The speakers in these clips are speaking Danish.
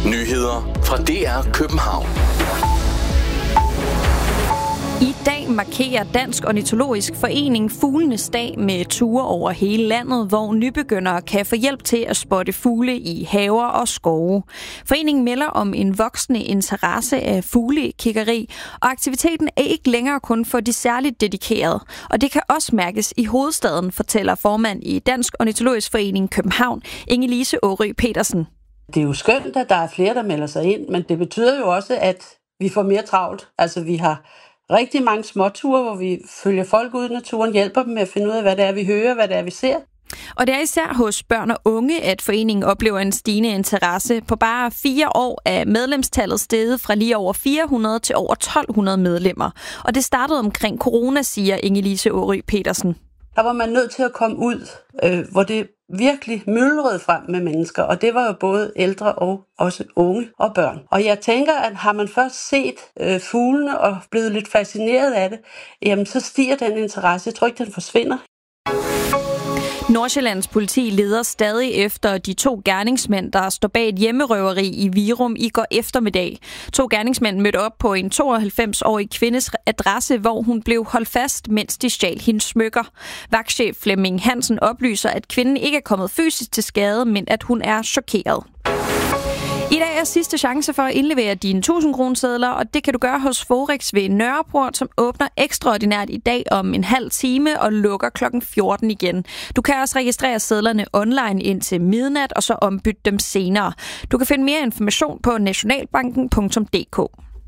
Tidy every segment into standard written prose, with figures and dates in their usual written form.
Nyheder fra DR København. I dag markerer Dansk Ornitologisk Forening Fuglenes Dag med ture over hele landet, hvor nybegyndere kan få hjælp til at spotte fugle i haver og skove. Foreningen melder om en voksende interesse af fuglekiggeri, og aktiviteten er ikke længere kun for de særligt dedikerede. Og det kan også mærkes i hovedstaden, fortæller formand i Dansk Ornitologisk Forening København, Inge-Lise Aary Petersen. Det er jo skønt, at der er flere, der melder sig ind, men det betyder jo også, at vi får mere travlt. Altså vi har rigtig mange småture, hvor vi følger folk ud i naturen, hjælper dem med at finde ud af, hvad det er, vi hører, hvad det er, vi ser. Og det er især hos børn og unge, at foreningen oplever en stigende interesse. På bare 4 år er medlemstallet steget fra lige over 400 til over 1200 medlemmer. Og det startede omkring corona, siger Inge-Lise Aary Petersen. Der var man nødt til at komme ud, hvor det virkelig myldrede frem med mennesker, og det var jo både ældre og også unge og børn. Og jeg tænker, at har man først set fuglene og blevet lidt fascineret af det, jamen så stiger den interesse. Jeg tror ikke, den forsvinder. Nordsjællands politi leder stadig efter de 2 gerningsmænd, der står bag et hjemmerøveri i Virum i går eftermiddag. 2 gerningsmænd mødte op på en 92-årig kvindes adresse, hvor hun blev holdt fast, mens de stjal hendes smykker. Vagtchef Flemming Hansen oplyser, at kvinden ikke er kommet fysisk til skade, men at hun er chokeret. I dag er sidste chance for at indlevere dine 1000-kronesedler, og det kan du gøre hos Forex ved Nørreport, som åbner ekstraordinært i dag om en halv time og lukker kl. 14 igen. Du kan også registrere sedlerne online indtil midnat, og så ombytte dem senere. Du kan finde mere information på nationalbanken.dk.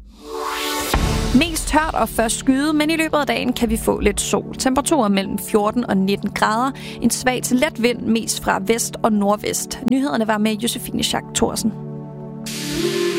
Mest tørt og først skyde, men i løbet af dagen kan vi få lidt sol. Temperaturer mellem 14 og 19 grader. En svag til let vind, mest fra vest og nordvest. Nyhederne var med Josefine Schack Thorsen.